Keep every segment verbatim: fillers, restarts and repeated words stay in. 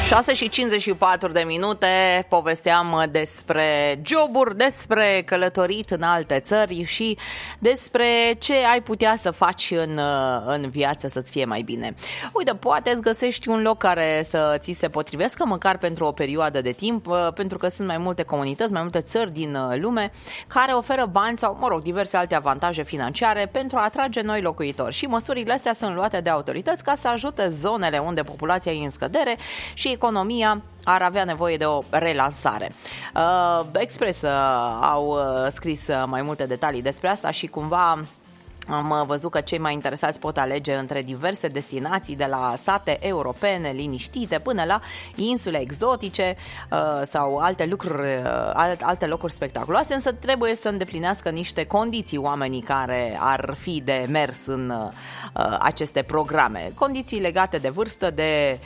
șase și cincizeci și patru de minute, povesteam despre joburi, despre călătorit în alte țări și despre ce ai putea să faci în, în viață să-ți fie mai bine. Uite, poate îți găsești un loc care să ți se potrivească măcar pentru o perioadă de timp, pentru că sunt mai multe comunități, mai multe țări din lume care oferă bani sau, mă rog, diverse alte avantaje financiare pentru a atrage noi locuitori. Și măsurile astea sunt luate de autorități ca să ajute zonele unde populația e în scădere și economia ar avea nevoie de o relansare. Uh, Express uh, au uh, scris uh, mai multe detalii despre asta și cumva am văzut că cei mai interesați pot alege între diverse destinații, de la sate europene liniștite până la insule exotice uh, sau alte lucruri, uh, alte locuri spectaculoase, însă trebuie să îndeplinească niște condiții oamenii care ar fi de mers în uh, aceste programe. Condiții legate de vârstă, de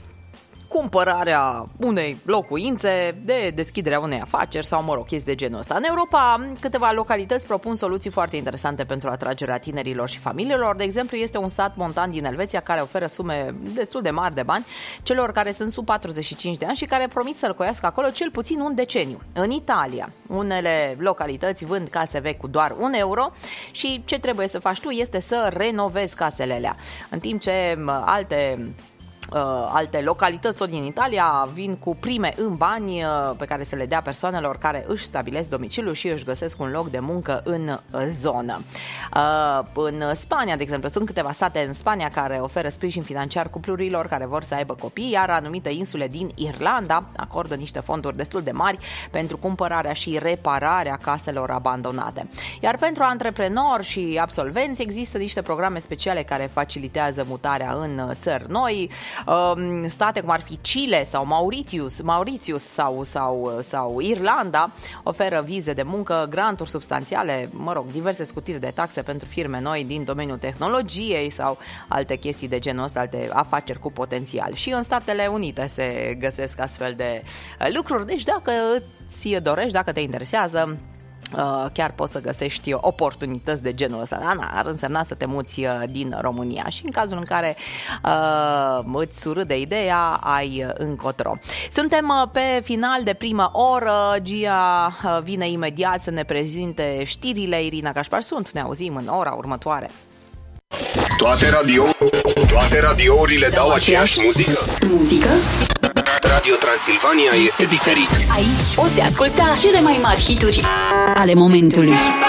cumpărarea unei locuințe, de deschiderea unei afaceri sau, mă rog, chestii de genul ăsta. În Europa, câteva localități propun soluții foarte interesante pentru atragerea tinerilor și familiilor. De exemplu, este un sat montan din Elveția care oferă sume destul de mari de bani celor care sunt sub patruzeci și cinci de ani și care promit să locuiască acolo cel puțin un deceniu. În Italia, unele localități vând case vechi cu doar un euro și ce trebuie să faci tu este să renovezi casele alea. În timp ce alte Uh, alte localități tot din Italia vin cu prime în bani uh, pe care să le dea persoanelor care își stabilesc domiciliul și își găsesc un loc de muncă în uh, zonă. Uh, în Spania, de exemplu, sunt câteva sate în Spania care oferă sprijin financiar cuplurilor care vor să aibă copii, iar anumite insule din Irlanda acordă niște fonduri destul de mari pentru cumpărarea și repararea caselor abandonate. Iar pentru antreprenori și absolvenți există niște programe speciale care facilitează mutarea în țări noi. State cum ar fi Chile sau Mauritius, Mauritius sau, sau, sau Irlanda oferă vize de muncă, granturi substanțiale, mă rog, diverse scutiri de taxe pentru firme noi din domeniul tehnologiei sau alte chestii de genul ăsta, alte afaceri cu potențial. Și în Statele Unite se găsesc astfel de lucruri, deci dacă ți dorești, dacă te interesează, Uh, chiar poți să găsești oportunități de genul ăsta. Da, ar însemna să te muți uh, din România și în cazul în care uh, îți surâde ideea, ai încotro. Suntem uh, pe final de prima oră. Gia uh, vine imediat să ne prezinte știrile. Irina Cașpar sunt. Ne auzim în ora următoare. Toate radio Toate radiourile dau aceeași muzică. Muzică? Radio Transilvania este diferit. Aici poți asculta cele mai mari hituri ale momentului.